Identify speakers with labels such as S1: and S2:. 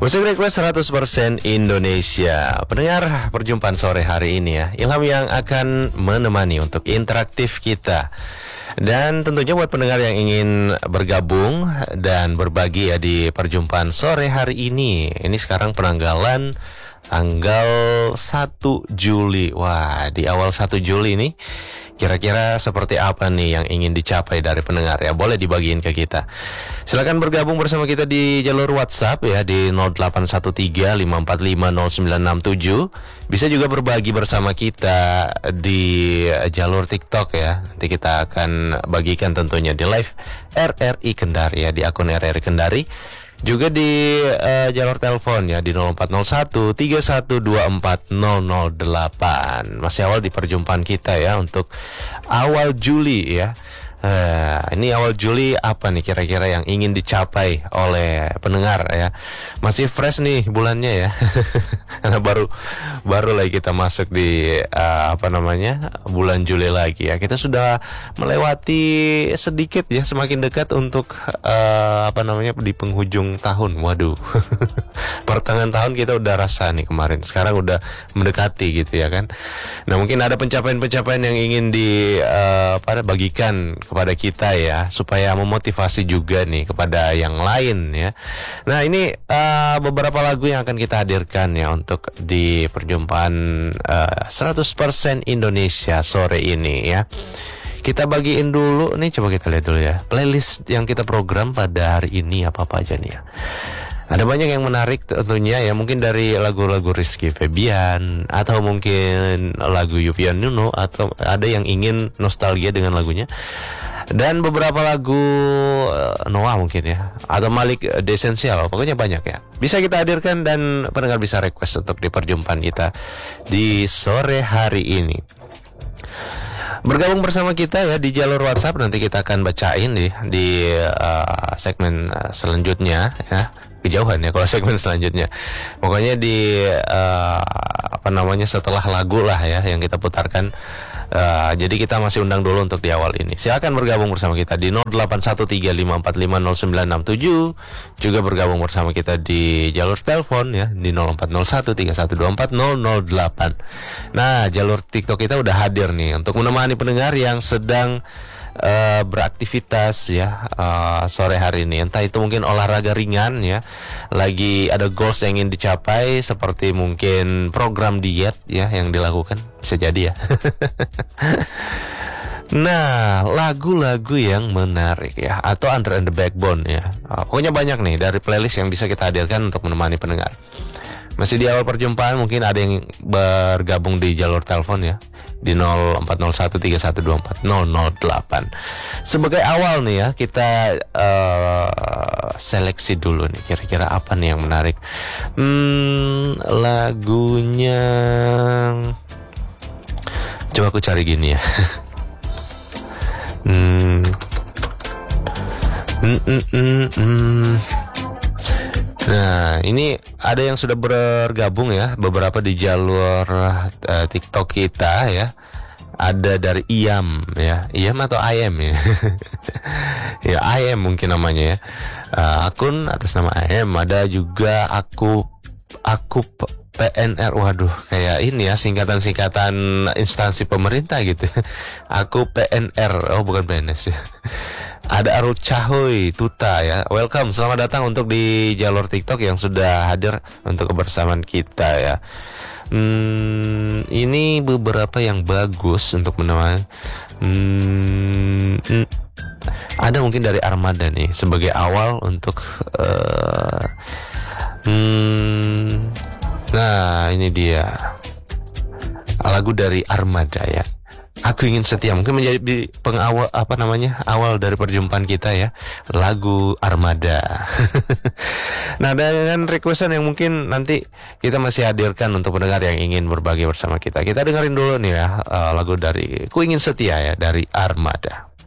S1: Musik request 100% Indonesia. Pendengar, perjumpaan sore hari ini ya, Ilham yang akan menemani untuk interaktif kita. Dan tentunya buat pendengar yang ingin bergabung dan berbagi ya di perjumpaan sore hari ini. Ini sekarang penanggalan tanggal 1 Juli. Wah, di awal 1 Juli ini kira-kira seperti apa nih yang ingin dicapai dari pendengar ya? Boleh dibagiin ke kita. Silakan bergabung bersama kita di jalur WhatsApp ya di 0813-545-0967. Bisa juga berbagi bersama kita di jalur TikTok ya. Nanti kita akan bagikan tentunya di live RRI Kendari ya, di akun RRI Kendari. Juga di jalur telepon ya di 0401 3124 008. Masih awal di perjumpaan kita ya untuk awal Juli ya. Ini awal Juli apa nih kira-kira yang ingin dicapai oleh pendengar ya? Masih fresh nih bulannya ya. Karena baru lagi kita masuk di bulan Juli lagi ya. Kita sudah melewati sedikit ya, semakin dekat untuk di penghujung tahun. Waduh. Pertengahan tahun kita udah rasa nih kemarin. Sekarang udah mendekati gitu ya kan. Nah, mungkin ada pencapaian-pencapaian yang ingin dibagikan kepada kita ya, supaya memotivasi juga nih kepada yang lain ya. Nah, ini beberapa lagu yang akan kita hadirkan ya untuk di perjumpaan 100% Indonesia sore ini ya. Kita bagiin dulu nih, coba kita lihat dulu ya playlist yang kita program pada hari ini apa aja nih ya. Ada banyak yang menarik tentunya ya, mungkin dari lagu-lagu Rizky Febian atau mungkin lagu Yufian Nuno, atau ada yang ingin nostalgia dengan lagunya. Dan beberapa lagu Noah mungkin ya, atau Malik The Essential, pokoknya banyak ya. Bisa kita hadirkan dan pendengar bisa request untuk di perjumpaan kita di sore hari ini. Bergabung bersama kita ya di jalur WhatsApp, nanti kita akan bacain di segmen selanjutnya ya. Kejauhan ya kalau segmen selanjutnya. Pokoknya di setelah lagu lah ya yang kita putarkan. Jadi kita masih undang dulu untuk di awal ini. Silakan bergabung bersama kita di 0813-545-0967. Juga bergabung bersama kita di jalur telepon ya di 0401-3124-008. Nah, jalur TikTok kita udah hadir nih untuk menemani pendengar yang sedang beraktivitas ya sore hari ini. Entah itu mungkin olahraga ringan ya, lagi ada goals yang ingin dicapai seperti mungkin program diet ya yang dilakukan, bisa jadi ya. Nah, lagu-lagu yang menarik ya, atau Under the Backbone ya, pokoknya banyak nih dari playlist yang bisa kita hadirkan untuk menemani pendengar. Masih di awal perjumpaan, mungkin ada yang bergabung di jalur telepon ya di 0401-3124-008. Sebagai awal nih ya, kita seleksi dulu nih kira-kira apa nih yang menarik. Lagunya coba aku cari gini ya. Nah, ini ada yang sudah bergabung ya, beberapa di jalur TikTok kita ya. Ada dari Iam ya, Iam atau IM ya. Ya, IM mungkin namanya ya. Akun atas nama IM. Ada juga aku PNR. Waduh, kayak ini ya, singkatan-singkatan instansi pemerintah gitu. Aku PNR. Oh, bukan PNS ya. Ada Arul Cahoy Tuta ya. Welcome, selamat datang untuk di jalur TikTok yang sudah hadir untuk kebersamaan kita ya. Ini beberapa yang bagus untuk menemani. Ada mungkin dari Armada nih sebagai awal untuk nah, ini dia lagu dari Armada ya. Aku Ingin Setia, mungkin menjadi pengawal awal dari perjumpaan kita ya, lagu Armada. Nah, dengan requestan yang mungkin nanti kita masih hadirkan untuk pendengar yang ingin berbagi bersama kita. Kita dengerin dulu nih ya lagu dari Ku Ingin Setia ya dari Armada.